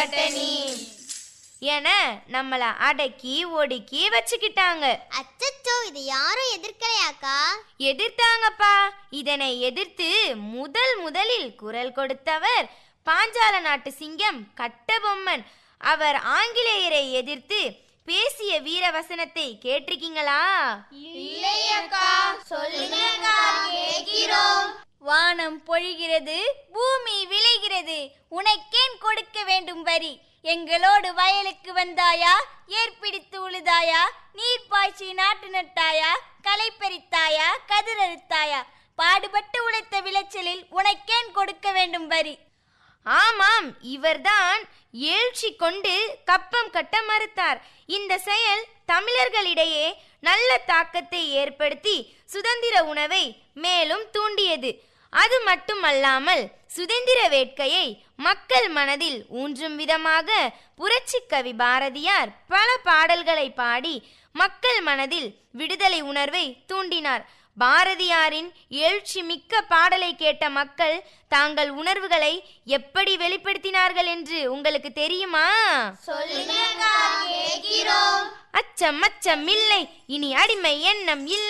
என நம்மள அடக்கி ஒடுக்கி வச்சுக்கிட்டாங்க. அச்சச்சோ, இது யாரும் எதிர்க்கலையாக்கா? எதிர்த்தாங்கப்பா. இதனை எதிர்த்து முதலில் குரல் கொடுத்தவர் பாஞ்சால நாட்டு சிங்கம் கட்டபொம்மன். அவர் ஆங்கிலேயரை எதிர்த்து பேசிய வீர வசனத்தை கேட்டிருக்கீங்களா? இல்லையக்கா, சொல்லுங்கக்கா, கேட்கிறோம். வானம் பொழிகிறது, பூமி விளைகிறது, உனக்கேன் கொடுக்க வேண்டும் வரி? எங்களோடு வயலுக்கு வந்தாயா, ஏற்பிடித்து உழுதாயா, நீர் பாய்ச்சி நாட்டு நட்டாயா, களை பறித்தாயா, கதிரறுத்தாயா, பாடுபட்டு உழைத்த விளைச்சலில் உனக்கேன் கொடுக்க வேண்டும் வரி? ஆமாம், இவர்தான் எழுச்சி கொண்டு கப்பம் கட்ட மறுத்தார். இந்த செயல் தமிழர்களிடையே நல்ல தாக்கத்தை ஏற்படுத்தி சுதந்திர உணவை மேலும் தூண்டியது. அது மட்டுமல்லாமல் சுதந்திர வேட்கையை மக்கள் மனதில் ஊன்றும் விதமாக புரட்சி கவி பாரதியார் பல பாடல்களை பாடி மக்கள் மனதில் விடுதலை உணர்வை தூண்டினார். பாரதியாரின் எழுச்சி மிக்க பாடலை கேட்ட மக்கள் தாங்கள் உணர்வுகளை எப்படி வெளிப்படுத்தினார்கள் என்று உங்களுக்கு தெரியுமா? சொல்லுங்கக்கா, கேட்கிறோம். அச்சம் அச்சம் இல்லை, இனி அடிமை எண்ணம் இல்லை.